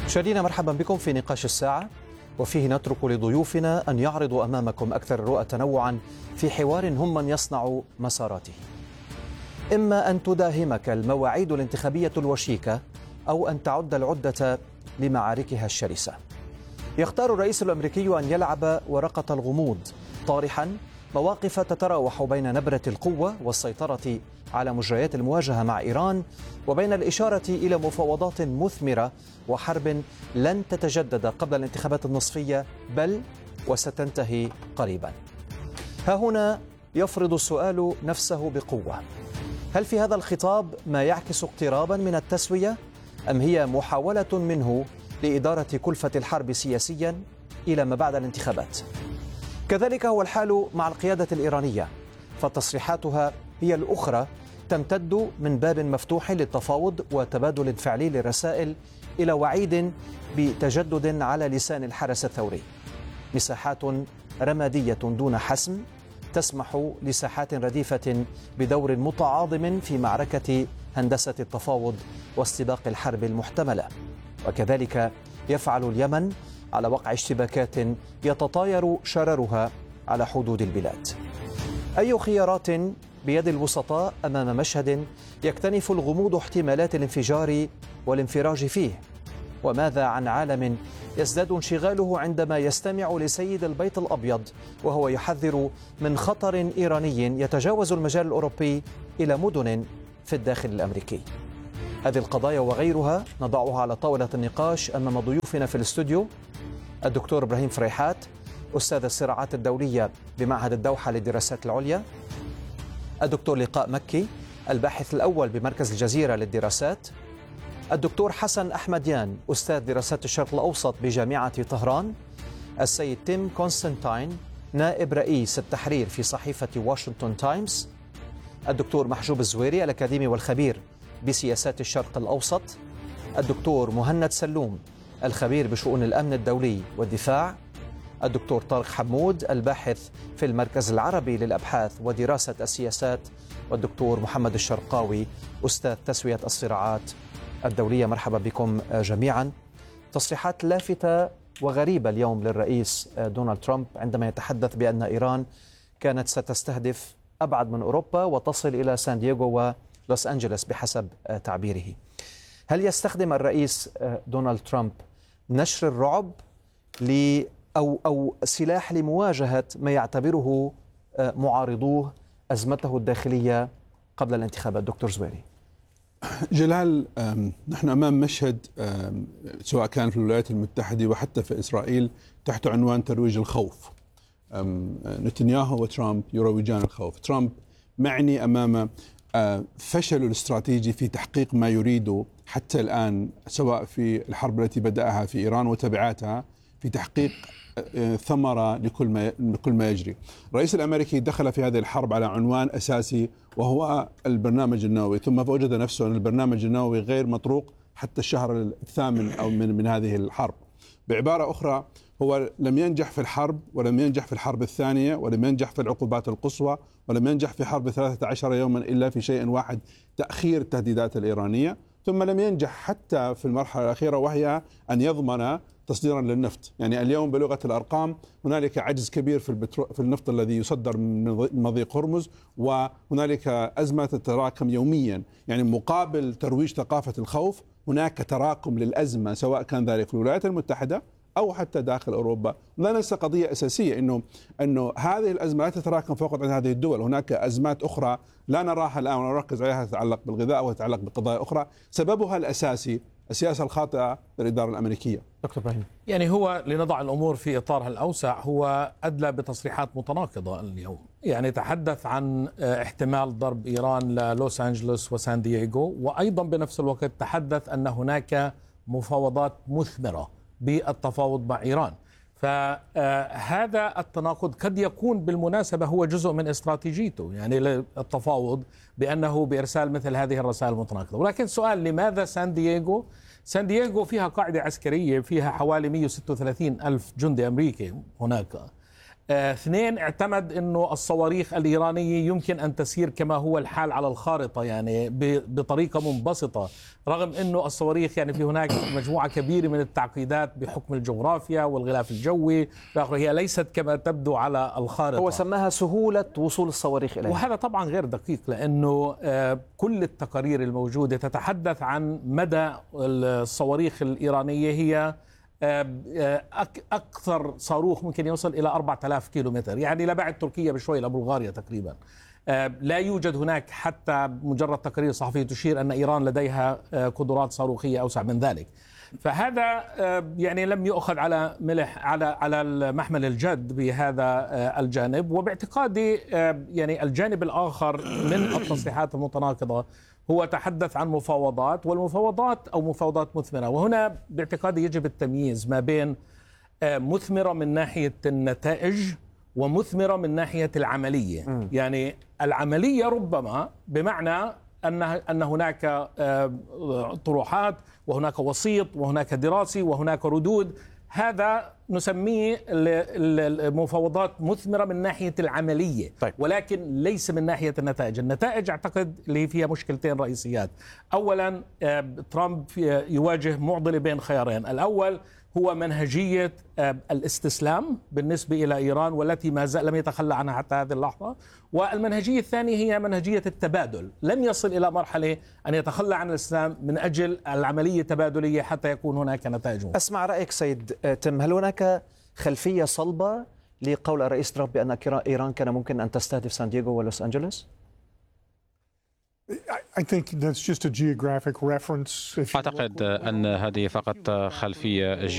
مشاهدينا مرحبا بكم في نقاش الساعة، وفيه نترك لضيوفنا أن يعرضوا أمامكم أكثر الرؤى تنوعا في حوار هم من يصنع مساراته. إما أن تداهمك المواعيد الانتخابية الوشيكة أو أن تعد العدة لمعاركها الشرسة. يختار الرئيس الأمريكي أن يلعب ورقة الغموض، طارحا مواقف تتراوح بين نبرة القوة والسيطرة على مجريات المواجهة مع إيران، وبين الإشارة إلى مفاوضات مثمرة وحرب لن تتجدد قبل الانتخابات النصفية بل وستنتهي قريبا. ها هنا يفرض السؤال نفسه بقوة: هل في هذا الخطاب ما يعكس اقترابا من التسوية، أم هي محاولة منه لإدارة كلفة الحرب سياسيا إلى ما بعد الانتخابات؟ كذلك هو الحال مع القيادة الإيرانية، فتصريحاتها هي الأخرى تمتد من باب مفتوح للتفاوض وتبادل فعلي للرسائل إلى وعيد بتجدد على لسان الحرس الثوري. مساحات رمادية دون حسم تسمح لساحات رديفة بدور متعاظم في معركة هندسة التفاوض واستباق الحرب المحتملة. وكذلك يفعل اليمن على وقع اشتباكات يتطاير شررها على حدود البلاد. أي خيارات بيد الوسطاء أمام مشهد يكتنف الغموض احتمالات الانفجار والانفراج فيه؟ وماذا عن عالم يزداد انشغاله عندما يستمع لسيد البيت الأبيض وهو يحذر من خطر إيراني يتجاوز المجال الأوروبي إلى مدن في الداخل الأمريكي؟ هذه القضايا وغيرها نضعها على طاولة النقاش أمام ضيوفنا في الاستوديو: الدكتور إبراهيم فريحات، أستاذ الصراعات الدولية بمعهد الدوحة للدراسات العليا; الدكتور لقاء مكي، الباحث الأول بمركز الجزيرة للدراسات; الدكتور حسن أحمديان، أستاذ دراسات الشرق الأوسط بجامعة طهران; السيد تيم كونستانتين، نائب رئيس التحرير في صحيفة واشنطن تايمز; الدكتور محجوب الزويري، الأكاديمي والخبير بسياسات الشرق الأوسط; الدكتور مهند سلوم، الخبير بشؤون الأمن الدولي والدفاع; الدكتور طارق حمود، الباحث في المركز العربي للأبحاث ودراسة السياسات; والدكتور محمد الشرقاوي، أستاذ تسوية الصراعات الدولية. مرحبا بكم جميعا. تصريحات لافتة وغريبة اليوم للرئيس دونالد ترامب عندما يتحدث بأن إيران كانت ستستهدف أبعد من أوروبا وتصل إلى سان دييغو ولوس أنجلوس بحسب تعبيره. هل يستخدم الرئيس دونالد ترامب نشر الرعب أو سلاح لمواجهة ما يعتبره معارضوه أزمته الداخلية قبل الانتخابات؟ دكتور زويري. جلال، نحن أمام مشهد سواء كان في الولايات المتحدة وحتى في إسرائيل تحت عنوان ترويج الخوف. نتنياهو وترامب يروجان الخوف. ترامب معني أمام فشله الاستراتيجي في تحقيق ما يريده حتى الآن، سواء في الحرب التي بدأها في إيران وتبعاتها، في تحقيق ثمرة لكل ما يجري. الرئيس الأمريكي دخل في هذه الحرب على عنوان أساسي وهو البرنامج النووي، ثم وجد نفسه أن البرنامج النووي غير مطروق حتى الشهر الثامن أو من هذه الحرب. بعبارة أخرى، هو لم ينجح في الحرب، ولم ينجح في الحرب الثانية، ولم ينجح في العقوبات القصوى، ولم ينجح في حرب 13 يوما إلا في شيء واحد: تأخير التهديدات الإيرانية. ثم لم ينجح حتى في المرحلة الأخيرة، وهي أن يضمن تصديرا للنفط. يعني اليوم بلغة الأرقام هنالك عجز كبير في النفط الذي يصدر من مضيق هرمز، وهنالك أزمة تتراكم يوميا. يعني مقابل ترويج ثقافة الخوف هناك تراكم للأزمة، سواء كان ذلك في الولايات المتحدة أو حتى داخل أوروبا. لا ننسى قضية أساسية، أنه هذه الأزمة لا تتراكم فقط عن هذه الدول، هناك أزمات أخرى لا نراها الآن ونركز عليها تتعلق بالغذاء وتتعلق بقضايا أخرى سببها الأساسي السياسة الخاطئة للإدارة الأمريكية. دكتور إبراهيم. يعني هو لنضع الأمور في إطارها الأوسع، هو أدلى بتصريحات متناقضة اليوم. يعني تحدث عن احتمال ضرب إيران للوس أنجلوس وسان دييغو، وأيضا بنفس الوقت تحدث أن هناك مفاوضات مثمرة بالتفاوض مع إيران. فهذا التناقض قد يكون بالمناسبة هو جزء من استراتيجيته، يعني التفاوض بأنه بإرسال مثل هذه الرسائل المتناقضة. ولكن سؤال: لماذا سان دييغو؟ سان دييغو فيها قاعدة عسكرية، فيها حوالي 136 ألف جندي أمريكي هناك. اثنين، اعتمد أنه الصواريخ الإيرانية يمكن أن تسير كما هو الحال على الخارطة، يعني بطريقة منبسطة، رغم أنه الصواريخ يعني في هناك مجموعة كبيرة من التعقيدات بحكم الجغرافيا والغلاف الجوي، هي ليست كما تبدو على الخارطة. هو سماها سهولة وصول الصواريخ إليها، وهذا طبعا غير دقيق، لأنه كل التقارير الموجودة تتحدث عن مدى الصواريخ الإيرانية. هي أكثر صاروخ ممكن يوصل إلى 4000 كيلومتر، يعني لبعد تركيا بشوي، لبلغاريا تقريبا. لا يوجد هناك حتى مجرد تقارير صحفية تشير أن إيران لديها قدرات صاروخية أوسع من ذلك. فهذا يعني لم يؤخذ على على المحمل الجد بهذا الجانب. وباعتقادي يعني الجانب الآخر من التصريحات المتناقضة هو تحدث عن مفاوضات، والمفاوضات أو مفاوضات مثمرة، وهنا باعتقادي يجب التمييز ما بين مثمرة من ناحية النتائج ومثمرة من ناحية العملية. يعني العملية ربما بمعنى أن هناك طروحات وهناك وسيط وهناك دراسي وهناك ردود، هذا نسميه المفاوضات مثمرة من ناحية العملية. طيب. ولكن ليس من ناحية النتائج. النتائج أعتقد اللي فيها مشكلتين رئيسيات. أولا، ترامب يواجه معضلة بين خيارين. الأول هو منهجية الاستسلام بالنسبة إلى إيران، والتي ما زال لم يتخلى عنها حتى هذه اللحظة. والمنهجية الثانية هي منهجية التبادل، لم يصل إلى مرحلة أن يتخلى عن الإسلام من أجل العملية التبادلية حتى يكون هناك نتائج. أسمع رأيك سيد تم، هل هناك خلفية صلبة لقول الرئيس ترامب بأن إيران كان ممكن أن تستهدف سان دييغو ولوس أنجلوس؟ أعتقد أن هذه فقط خلفية